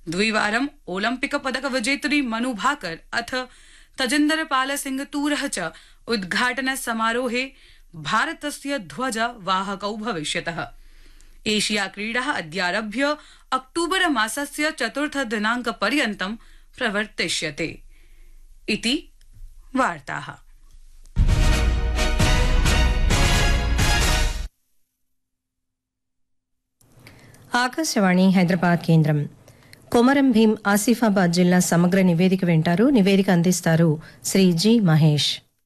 द्विवारम् Olympic पदक विजेतुरी मनु भाकर अथ तजिन्दर पाल सिंह तूरः च उद्घाटन समारोहे भारतस्य ध्वज वाहकौ भविष्यतः। एशिया क्रीडाः अद्यारभ्य अक्टूबर मासस्य 4 दिनाङ्कपर्यन्तं प्रवर्तिष्यते इति वार्ताः। ఆకాశవాణి హైదరాబాద్ కేంద్రం. కొమరం భీం ఆసిఫాబాద్ జిల్లా సమగ్ర నివేదిక వింటారు. నివేదిక అందిస్తారు శ్రీ జి మహేష్.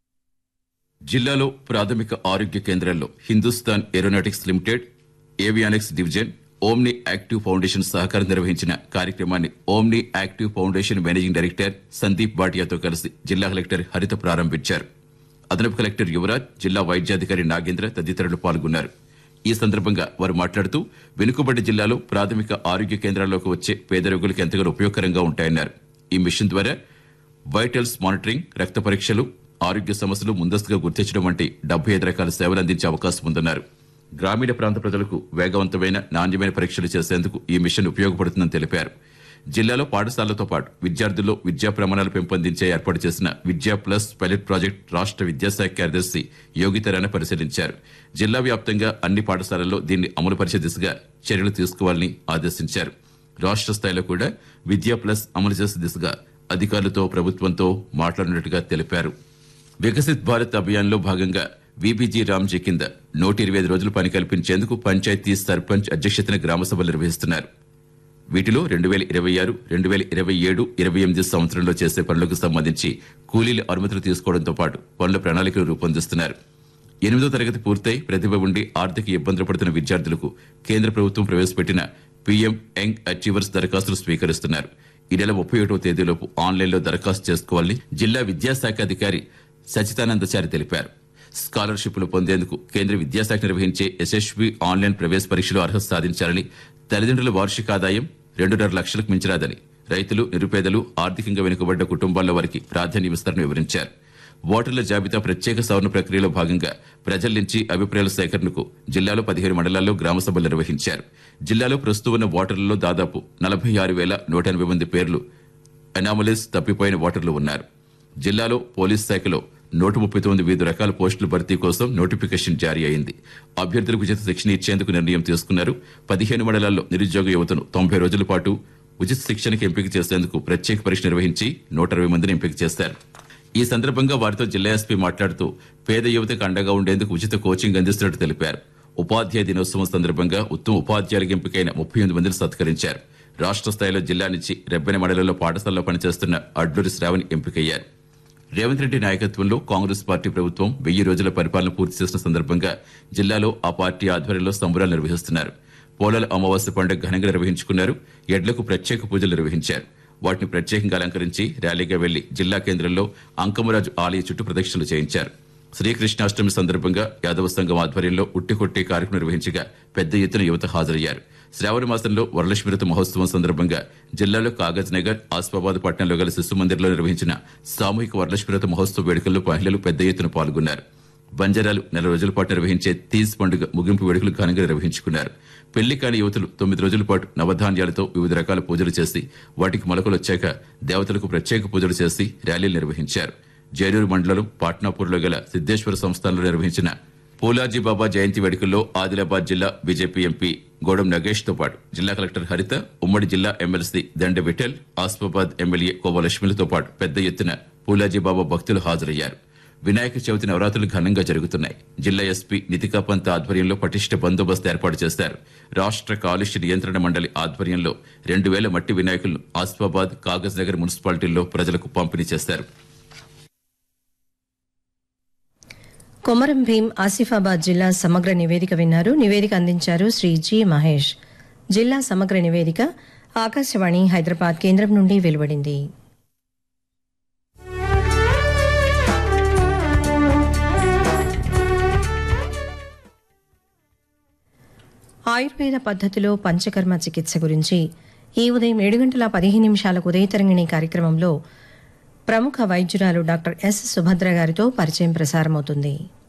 జిల్లాలో ప్రాథమిక ఆరోగ్య కేంద్రాల్లో Hindustan aeronautics limited, avionics division, omni active foundation సహకారం నిర్వహించిన కార్యక్రమాన్ని omni active foundation managing director Sandeep భాటియాతో కలిసి జిల్లా కలెక్టర్ హరిత ప్రారంభించారు. అదనపు కలెక్టర్ యువరాజ్, జిల్లా వైద్యాధికారి నాగేంద్ర తదితరులు పాల్గొన్నారు. ఈ సందర్భంగా వారు మాట్లాడుతూ వెనుకబడ్డ జిల్లాలో ప్రాథమిక ఆరోగ్య కేంద్రాల్లోకి వచ్చే పేద రోగులకు ఎంతగానో ఉపయోగకరంగా ఉంటాయన్నారు. ఈ మిషన్ ద్వారా వైటల్స్ మానిటరింగ్, రక్త పరీక్షలు, ఆరోగ్య సమస్యలు ముందస్తుగా గుర్తించడం వంటి 75 రకాల సేవలు అందించే అవకాశం ఉందన్నారు. గ్రామీణ ప్రాంత ప్రజలకు వేగవంతమైన, నాణ్యమైన పరీక్షలు చేసేందుకు ఈ మిషన్ ఉపయోగపడుతుందని తెలిపారు. జిల్లాలో పాఠశాలలతో పాటు విద్యార్థుల్లో విద్యా ప్రమాణాలు పెంపొందించే ఏర్పాటు చేసిన విద్యా ప్లస్ పైలట్ ప్రాజెక్టు రాష్ట్ర విద్యాశాఖ కార్యదర్శి యోగితరాన్ని పరిశీలించారు. జిల్లా వ్యాప్తంగా అన్ని పాఠశాలల్లో దీన్ని అమలు పరిచే దిశగా చర్యలు తీసుకోవాలని ఆదేశించారు. రాష్ట్ర స్థాయిలో కూడా విద్యా ప్లస్ అమలు చేసే దిశగా అధికారులతో, ప్రభుత్వంతో మాట్లాడినట్టుగా తెలిపారు. వికసిత్ భారత్ అభియాన్లో భాగంగా వీబీజీ రామ్జీ కింద 125 రోజులు పని కల్పించేందుకు పంచాయతీ సర్పంచ్ అధ్యక్షతన గ్రామ సభలు నిర్వహిస్తున్నారు. వీటిలో 2026, 2027, 28 సంవత్సరంలో చేసే పనులకు సంబంధించి కూలీల అనుమతులు తీసుకోవడంతో పాటు పనుల ప్రణాళికలు రూపొందిస్తున్నారు. 8వ తరగతి పూర్తయి ప్రతిభ ఉండి ఆర్థిక ఇబ్బందులు పడుతున్న విద్యార్థులకు కేంద్ర ప్రభుత్వం ప్రవేశపెట్టిన పీఎం యంగ్ అచీవర్స్ దరఖాస్తులు స్వీకరిస్తున్నారు. ఈ నెల 31వ తేదీలోపు ఆన్లైన్లో దరఖాస్తు చేసుకోవాలని జిల్లా విద్యాశాఖ అధికారి సచితానందచారి తెలిపారు. స్కాలర్షిప్లు పొందేందుకు కేంద్ర విద్యాశాఖ నిర్వహించే యశస్వి ఆన్లైన్ ప్రవేశ పరీక్షలో అర్హత సాధించాలని, తల్లిదండ్రుల వార్షిక ఆదాయం 2.5 లక్షలకు మించరాదని, రైతులు, నిరుపేదలు, ఆర్థికంగా వెనుకబడ్డ కుటుంబాల వారికి ప్రాధాన్యమిస్తారని వివరించారు. ఓటర్ల జాబితా ప్రత్యేక సవరణ ప్రక్రియలో భాగంగా ప్రజల నుంచి అభిప్రాయాల సేకరణకు జిల్లాలో 15 మండలాల్లో గ్రామ సభలు నిర్వహించారు. జిల్లాలో ప్రస్తుతం ఉన్న ఓటర్లలో దాదాపు 46,180 మంది పేర్లు అనామలీస్ తప్పిపోయిన ఓటర్లు ఉన్నారు. జిల్లాలో పోలీస్ శాఖలో 139 వివిధ రకాల పోస్టుల భర్తీ కోసం నోటిఫికేషన్ జారీ అయింది. అభ్యర్థులకు ఉచిత శిక్షణ ఇచ్చేందుకు నిర్ణయం తీసుకున్నారు. 15 మండలాల్లో నిరుద్యోగ యువతను 90 రోజుల పాటు ఉచిత శిక్షణకు ఎంపిక చేసేందుకు ప్రత్యేక పరీక్ష నిర్వహించి 160 మందిని ఎంపిక చేశారు. ఈ సందర్భంగా వారితో జిల్లా ఎస్పీ మాట్లాడుతూ పేద యువతకు అండగా ఉండేందుకు ఉచిత కోచింగ్ అందిస్తున్నట్టు తెలిపారు. ఉపాధ్యాయ దినోత్సవం సందర్భంగా ఉత్తమ ఉపాధ్యాయులకు ఎంపికైన 38 మందిని సత్కరించారు. రాష్ట్ర స్థాయిలో జిల్లా నుంచి రెబ్బెన మండలంలో పాఠశాలలో పనిచేస్తున్న అడ్లూరి శ్రావణి ఎంపికయ్యారు. రేవంత్ రెడ్డి నాయకత్వంలో కాంగ్రెస్ పార్టీ ప్రభుత్వం 1000 రోజుల పరిపాలన పూర్తి చేసిన సందర్భంగా జిల్లాలో ఆ పార్టీ ఆధ్వర్యంలో సంబరాలు నిర్వహిస్తున్నారు. పోలాల అమావాస్య పండుగ ఘనంగా నిర్వహించుకున్నారు. ఎడ్లకు ప్రత్యేక పూజలు నిర్వహించారు. వాటిని ప్రత్యేకంగా అలంకరించి ర్యాలీగా వెళ్లి జిల్లా కేంద్రంలో అంకమరాజు ఆలయ చుట్టూ ప్రదక్షిణలు చేయించారు. శ్రీకృష్ణాష్టమి సందర్భంగా యాదవ సంఘం ఆధ్వర్యంలో ఉట్టికొట్టి కార్యక్రమం నిర్వహించగా పెద్ద ఎత్తున యువత హాజరయ్యారు. శ్రావణ మాసంలో వరలక్ష్మి వ్రత మహోత్సవం సందర్భంగా జిల్లాలో కాగజ్ నగర్, ఆసిఫాబాద్ పట్టణంలో గల శిశు మందిర్లో నిర్వహించిన సామూహిక వరలక్ష్మి వ్రత మహోత్సవ వేడుకల్లో మహిళలు పెద్ద ఎత్తున పాల్గొన్నారు. బంజారాలు నెల రోజుల పాటు నిర్వహించే తీజ్ పండుగ ముగింపు వేడుకలు ఘనంగా నిర్వహించుకున్నారు. పెళ్లి కాని యువతులు 9 రోజుల పాటు నవధాన్యాలతో వివిధ రకాల పూజలు చేసి వాటికి మొలకలు వచ్చాక దేవతలకు ప్రత్యేక పూజలు చేసి ర్యాలీలు నిర్వహించారు. జైనూరు మండలం పాట్నాపూర్లో గల సిద్దేశ్వర సంస్థానంలో నిర్వహించిన పూలాజీ బాబా జయంతి వేడుకల్లో ఆదిలాబాద్ జిల్లా బీజేపీ ఎంపీ గోడం నగేష్ తో పాటు జిల్లా కలెక్టర్ హరిత, ఉమ్మడి జిల్లా ఎమ్మెల్సీ దండ విఠల్, ఆసిఫాబాద్ ఎమ్మెల్యే కోవలక్ష్మిలతో పాటు పెద్ద ఎత్తున పూలాజీ బాబా భక్తులు హాజరయ్యారు. వినాయక చవితి నవరాత్రులు ఘనంగా జరుగుతున్నాయి. జిల్లా ఎస్పీ నితికా పంత్ ఆధ్వర్యంలో పటిష్ట బందోబస్తు ఏర్పాటు చేశారు. రాష్ట్ర కాలుష్య నియంత్రణ మండలి ఆధ్వర్యంలో 2000 మట్టి వినాయకులను ఆసిఫాబాద్, కాగజ్ నగర్ మున్సిపాలిటీల్లో ప్రజలకు పంపిణీ చేశారు. కొమరం భీం ఆసిఫాబాద్ జిల్లా సమగ్ర నివేదిక విన్నారు. నివేదిక అందించారు శ్రీ జి మహేష్. జిల్లా సమగ్ర నివేదిక ఆకాశవాణి హైదరాబాద్ కేంద్రం నుండి వెలువడింది. ఆయుర్వేద పద్ధతిలో పంచకర్మ చికిత్స గురించి ఈ ఉదయం 7:15 ఉదయతరంగిణి కార్యక్రమంలో ప్రముఖ వైద్యురాలు డాక్టర్ ఎస్ సుభద్ర గారితో పరిచయం ప్రసారమవుతుంది.